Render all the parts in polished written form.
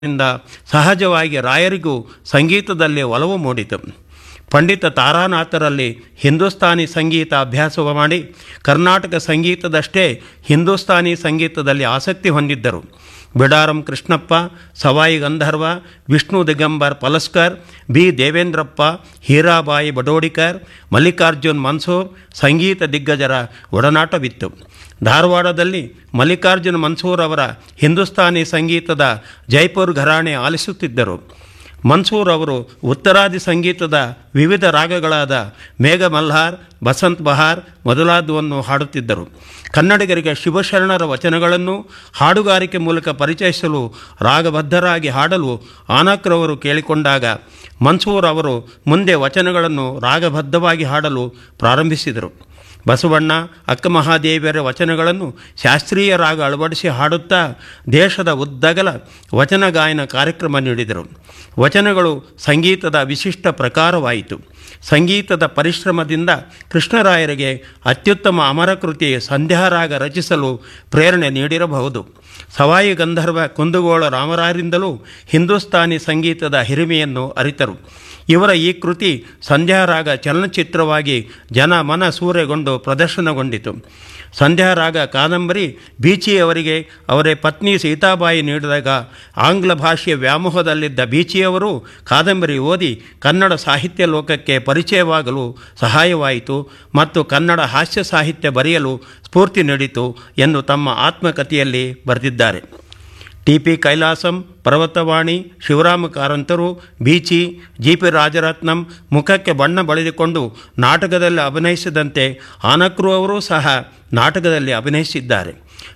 ರಿಂದ ಸಹಜವಾಗಿ ರಾಯರಿಗೂ ಸಂಗೀತದಲ್ಲಿ ಒಲವು ಮೂಡಿತು. ಪಂಡಿತ ತಾರಾನಾಥರಲ್ಲಿ ಹಿಂದೂಸ್ತಾನಿ ಸಂಗೀತ ಅಭ್ಯಾಸ ಮಾಡಿ ಕರ್ನಾಟಕ ಸಂಗೀತದಷ್ಟೇ ಹಿಂದೂಸ್ತಾನಿ ಸಂಗೀತದಲ್ಲಿ ಆಸಕ್ತಿ ಹೊಂದಿದ್ದರು. ಬಿಡಾರಂ ಕೃಷ್ಣಪ್ಪ, ಸವಾಯಿ ಗಂಧರ್ವ, ವಿಷ್ಣು ದಿಗಂಬರ್ ಪಲಸ್ಕರ್, ಬಿ ದೇವೇಂದ್ರಪ್ಪ, ಹೀರಾಬಾಯಿ ಬಡೋಡಿಕರ್, ಮಲ್ಲಿಕಾರ್ಜುನ್ ಮನ್ಸೂರ್ ಸಂಗೀತ ದಿಗ್ಗಜರ ಒಡನಾಟವಿತ್ತು. ಧಾರವಾಡದಲ್ಲಿ ಮಲ್ಲಿಕಾರ್ಜುನ್ ಮನ್ಸೂರ್ ಅವರ ಹಿಂದೂಸ್ತಾನಿ ಸಂಗೀತದ ಜೈಪುರ್ ಘರಾಣೆ ಆಲಿಸುತ್ತಿದ್ದರು. ಮನ್ಸೂರ್ ಅವರು ಉತ್ತರಾದಿ ಸಂಗೀತದ ವಿವಿಧ ರಾಗಗಳಾದ ಮೇಘ ಮಲ್ಹಾರ್, ಬಸಂತ್ ಬಹಾರ್ ಮೊದಲಾದವನ್ನು ಹಾಡುತ್ತಿದ್ದರು. ಕನ್ನಡಿಗರಿಗೆ ಶಿವಶರಣರ ವಚನಗಳನ್ನು ಹಾಡುಗಾರಿಕೆ ಮೂಲಕ ಪರಿಚಯಿಸಲು ರಾಗಬದ್ಧರಾಗಿ ಹಾಡಲು ಆನಕ್ರವರು ಕೇಳಿಕೊಂಡಾಗ ಮನ್ಸೂರ್ ಅವರು ಮುಂದೆ ವಚನಗಳನ್ನು ರಾಗಬದ್ಧವಾಗಿ ಹಾಡಲು ಪ್ರಾರಂಭಿಸಿದರು. ಬಸವಣ್ಣ, ಅಕ್ಕಮಹಾದೇವಿಯರ ವಚನಗಳನ್ನು ಶಾಸ್ತ್ರೀಯ ರಾಗ ಅಳವಡಿಸಿ ಹಾಡುತ್ತಾ ದೇಶದ ಉದ್ದಗಲ ವಚನ ಗಾಯನ ಕಾರ್ಯಕ್ರಮ ನೀಡಿದರು. ವಚನಗಳು ಸಂಗೀತದ ವಿಶಿಷ್ಟ ಪ್ರಕಾರವಾಯಿತು. ಸಂಗೀತದ ಪರಿಶ್ರಮದಿಂದ ಕೃಷ್ಣರಾಯರಿಗೆ ಅತ್ಯುತ್ತಮ ಅಮರಕೃತಿ ಸಂಧ್ಯಾರಾಗ ರಚಿಸಲು ಪ್ರೇರಣೆ ನೀಡಿರಬಹುದು. ಸವಾಯಿ ಗಂಧರ್ವ ಕುಂದಗೋಳ ರಾಮರಾಯರಿಂದಲೂ ಹಿಂದೂಸ್ತಾನಿ ಸಂಗೀತದ ಹಿರಿಮೆಯನ್ನು ಅರಿತರು. ಇವರ ಈ ಕೃತಿ ಸಂಧ್ಯಾರಾಗ ಚಲನಚಿತ್ರವಾಗಿ ಜನ ಮನ ಸೂರೆಗೊಂಡು ಪ್ರದರ್ಶನಗೊಂಡಿತು. ಸಂಧ್ಯಾರಾಗ ಕಾದಂಬರಿ ಬೀಚಿಯವರಿಗೆ ಅವರ ಪತ್ನಿ ಸೀತಾಬಾಯಿ ನೀಡಿದಾಗ ಆಂಗ್ಲ ಭಾಷೆಯ ವ್ಯಾಮೋಹದಲ್ಲಿದ್ದ ಬೀಚಿಯವರು ಕಾದಂಬರಿ ಓದಿ ಕನ್ನಡ ಸಾಹಿತ್ಯ ಲೋಕಕ್ಕೆ ಪರಿಚಯವಾಗಲು ಸಹಾಯವಾಯಿತು ಮತ್ತು ಕನ್ನಡ ಹಾಸ್ಯ ಸಾಹಿತ್ಯ ಬರೆಯಲು ಸ್ಫೂರ್ತಿ ನೀಡಿತು ಎಂದು ತಮ್ಮ ಆತ್ಮಕಥೆಯಲ್ಲಿ ಬರೆದಿದ್ದಾರೆ. ಟಿ ಪಿ ಕೈಲಾಸಂ, ಪರ್ವತವಾಣಿ, ಶಿವರಾಮ ಕಾರಂತರು, ಬೀಚಿ, ಜಿ ಪಿ ರಾಜರತ್ನಂ ಮುಖಕ್ಕೆ ಬಣ್ಣ ಬಳಿದುಕೊಂಡು ನಾಟಕದಲ್ಲಿ ಅಭಿನಯಿಸಿದಂತೆ ಆನಕ್ರು ಅವರೂ ಸಹ ನಾಟಕದಲ್ಲಿ ಅಭಿನಯಿಸಿದ್ದಾರೆ.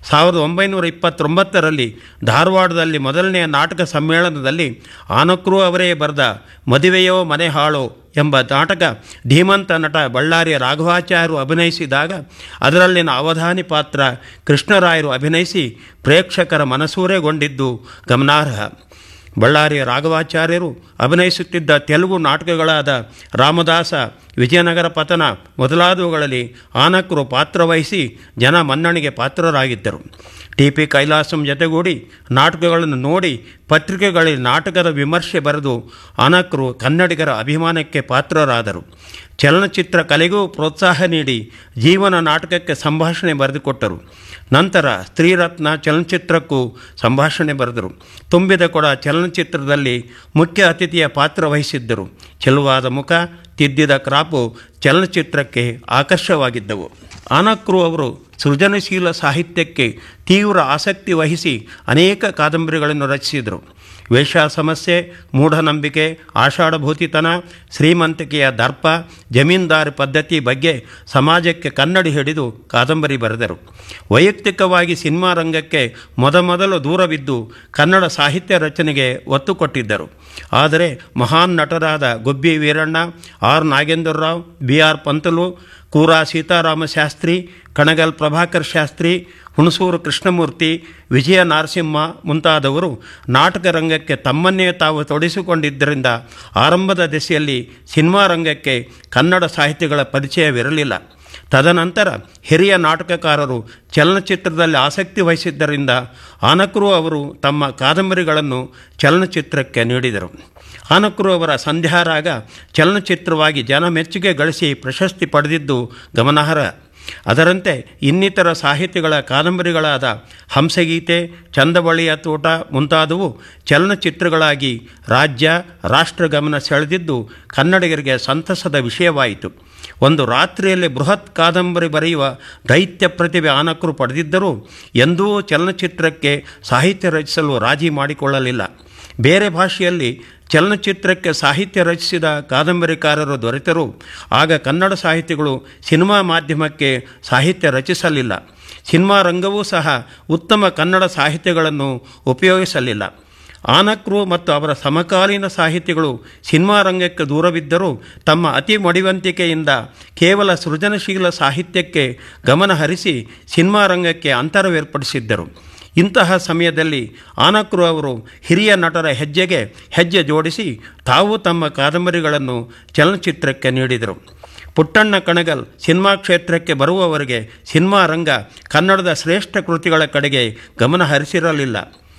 1929ರಲ್ಲಿ ಧಾರವಾಡದಲ್ಲಿ ಮೊದಲನೆಯ ನಾಟಕ ಸಮ್ಮೇಳನದಲ್ಲಿ ಆನಕ್ರು ಅವರೇ ಬರೆದ ಮದುವೆಯೋ ಮನೆ ಹಾಳೋ ಎಂಬ ನಾಟಕ ಧೀಮಂತ ನಟ ಬಳ್ಳಾರಿ ರಾಘವಾಚಾರ್ಯರು ಅಭಿನಯಿಸಿದಾಗ ಅದರಲ್ಲಿನ ಅವಧಾನಿ ಪಾತ್ರ ಕೃಷ್ಣರಾಯರು ಅಭಿನಯಿಸಿ ಪ್ರೇಕ್ಷಕರ ಮನಸೂರೆಗೊಂಡಿದ್ದು ಗಮನಾರ್ಹ. ಬಳ್ಳಾರಿ ರಾಘವಾಚಾರ್ಯರು ಅಭಿನಯಿಸುತ್ತಿದ್ದ ತೆಲುಗು ನಾಟಕಗಳಾದ ರಾಮದಾಸ, ವಿಜಯನಗರ ಪತನ ಮೊದಲಾದವುಗಳಲ್ಲಿ ಆನಕ್ರು ಪಾತ್ರವಹಿಸಿ ಜನ ಮನ್ನಣೆಗೆ ಪಾತ್ರರಾಗಿದ್ದರು. ಟಿ ಪಿ ಕೈಲಾಸಂ ಜೊತೆಗೂಡಿ ನಾಟಕಗಳನ್ನು ನೋಡಿ ಪತ್ರಿಕೆಗಳಲ್ಲಿ ನಾಟಕದ ವಿಮರ್ಶೆ ಬರೆದು ಆನಕ್ರು ಕನ್ನಡಿಗರ ಅಭಿಮಾನಕ್ಕೆ ಪಾತ್ರರಾದರು. ಚಲನಚಿತ್ರ ಕಲೆಗೂ ಪ್ರೋತ್ಸಾಹ ನೀಡಿ ಜೀವನ ನಾಟಕಕ್ಕೆ ಸಂಭಾಷಣೆ ಬರೆದುಕೊಟ್ಟರು. ನಂತರ ಸ್ತ್ರೀರತ್ನ ಚಲನಚಿತ್ರಕ್ಕೂ ಸಂಭಾಷಣೆ ಬರೆದರು. ತುಂಬಿದ ಕೊಡ ಚಲನಚಿತ್ರದಲ್ಲಿ ಮುಖ್ಯ ಅತಿಥಿಯ ಪಾತ್ರ ವಹಿಸಿದ್ದರು. ಚೆಲುವಾದ ಮುಖ, ತಿದ್ದಿದ ಕ್ರಾಪು ಚಲನಚಿತ್ರಕ್ಕೆ ಆಕರ್ಷವಾಗಿದ್ದವು. ಆನಕ್ರು ಅವರು ಸೃಜನಶೀಲ ಸಾಹಿತ್ಯಕ್ಕೆ ತೀವ್ರ ಆಸಕ್ತಿ ವಹಿಸಿ ಅನೇಕ ಕಾದಂಬರಿಗಳನ್ನು ರಚಿಸಿದರು. ವೇಶ್ಯ ಸಮಸ್ಯೆ, ಮೂಢನಂಬಿಕೆ, ಆಷಾಢಭೂತಿತನ, ಶ್ರೀಮಂತಿಕೆಯ ದರ್ಪ, ಜಮೀನ್ದಾರಿ ಪದ್ಧತಿ ಬಗ್ಗೆ ಸಮಾಜಕ್ಕೆ ಕನ್ನಡಿ ಹಿಡಿದು ಕಾದಂಬರಿ ಬರೆದರು. ವೈಯಕ್ತಿಕವಾಗಿ ಸಿನಿಮಾ ರಂಗಕ್ಕೆ ಮೊದಮೊದಲು ದೂರವಿದ್ದು ಕನ್ನಡ ಸಾಹಿತ್ಯ ರಚನೆಗೆ ಒತ್ತು ಕೊಟ್ಟಿದ್ದರು. ಆದರೆ ಮಹಾನ್ ನಟರಾದ Gubbi Veeranna, R Nagendra Rao, B R Pantulu, ಕೂರಾ Seetharama Shastri, Kanagal Prabhakar Shastri, Hunsur Krishnamurthy, ವಿಜಯ ನರಸಿಂಹ ಮುಂತಾದವರು ನಾಟಕ ರಂಗಕ್ಕೆ ತಮ್ಮನ್ನೇ ತಾವು ತೊಡಗಿಸಿಕೊಂಡಿದ್ದರಿಂದ ಆರಂಭದ ದೆಸೆಯಲ್ಲಿ ಸಿನಿಮಾ ರಂಗಕ್ಕೆ ಕನ್ನಡ ಸಾಹಿತಿಗಳ ಪರಿಚಯವಿರಲಿಲ್ಲ. ತದನಂತರ ಹಿರಿಯ ನಾಟಕಕಾರರು ಚಲನಚಿತ್ರದಲ್ಲಿ ಆಸಕ್ತಿ ವಹಿಸಿದ್ದರಿಂದ ಆನಕ್ರು ಅವರು ತಮ್ಮ ಕಾದಂಬರಿಗಳನ್ನು ಚಲನಚಿತ್ರಕ್ಕೆ ನೀಡಿದರು. ಆನಕ್ರು ಅವರ ಸಂಧ್ಯಾರಾಗ ಚಲನಚಿತ್ರವಾಗಿ ಜನ ಮೆಚ್ಚುಗೆ ಗಳಿಸಿ ಪ್ರಶಸ್ತಿ ಪಡೆದಿದ್ದು ಗಮನಾರ್ಹ. ಅದರಂತೆ ಇನ್ನಿತರ ಸಾಹಿತಿಗಳ ಕಾದಂಬರಿಗಳಾದ ಹಂಸಗೀತೆ, ಚಂದಬಳಿಯ ತೋಟ ಮುಂತಾದವು ಚಲನಚಿತ್ರಗಳಾಗಿ ರಾಜ್ಯ ರಾಷ್ಟ್ರ ಗಮನ ಸೆಳೆದಿದ್ದು ಕನ್ನಡಿಗರಿಗೆ ಸಂತಸದ ವಿಷಯವಾಯಿತು. ಒಂದು ರಾತ್ರಿಯಲ್ಲಿ ಬೃಹತ್ ಕಾದಂಬರಿ ಬರೆಯುವ ದೈತ್ಯ ಪ್ರತಿಭೆ ಆನಕ್ರು ಪಡೆದಿದ್ದರೂ ಎಂದೂ ಚಲನಚಿತ್ರಕ್ಕೆ ಸಾಹಿತ್ಯ ರಚಿಸಲು ರಾಜಿ ಮಾಡಿಕೊಳ್ಳಲಿಲ್ಲ. ಬೇರೆ ಭಾಷೆಯಲ್ಲಿ ಚಲನಚಿತ್ರಕ್ಕೆ ಸಾಹಿತ್ಯ ರಚಿಸಿದ ಕಾದಂಬರಿಕಾರರು ದೊರೆತರೂ ಆಗ ಕನ್ನಡ ಸಾಹಿತಿಗಳು ಸಿನಿಮಾ ಮಾಧ್ಯಮಕ್ಕೆ ಸಾಹಿತ್ಯ ರಚಿಸಲಿಲ್ಲ. ಸಿನಿಮಾ ರಂಗವೂ ಸಹ ಉತ್ತಮ ಕನ್ನಡ ಸಾಹಿತ್ಯಗಳನ್ನು ಉಪಯೋಗಿಸಲಿಲ್ಲ. ಆನಕ್ರು ಮತ್ತು ಅವರ ಸಮಕಾಲೀನ ಸಾಹಿತಿಗಳು ಸಿನಿಮಾ ರಂಗಕ್ಕೆ ದೂರವಿದ್ದರೂ ತಮ್ಮ ಅತಿ ಮಡಿವಂತಿಕೆಯಿಂದ ಕೇವಲ ಸೃಜನಶೀಲ ಸಾಹಿತ್ಯಕ್ಕೆ ಗಮನ ಹರಿಸಿ ಸಿನಿಮಾ ರಂಗಕ್ಕೆ ಅಂತರವೇರ್ಪಡಿಸಿದ್ದರು. ಇಂತಹ ಸಮಯದಲ್ಲಿ ಆನಕ್ರು ಅವರು ಹಿರಿಯ ನಟರ ಹೆಜ್ಜೆಗೆ ಹೆಜ್ಜೆ ಜೋಡಿಸಿ ತಾವು ತಮ್ಮ ಕಾದಂಬರಿಗಳನ್ನು ಚಲನಚಿತ್ರಕ್ಕೆ ನೀಡಿದರು. ಪುಟ್ಟಣ್ಣ ಕಣಗಲ್ ಸಿನಿಮಾ ಕ್ಷೇತ್ರಕ್ಕೆ ಬರುವವರೆಗೆ ಸಿನಿಮಾ ರಂಗ ಕನ್ನಡದ ಶ್ರೇಷ್ಠ ಕೃತಿಗಳ ಕಡೆಗೆ ಗಮನ ಹರಿಸಿರಲಿಲ್ಲ.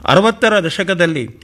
60ರ ದಶಕದಲ್ಲಿ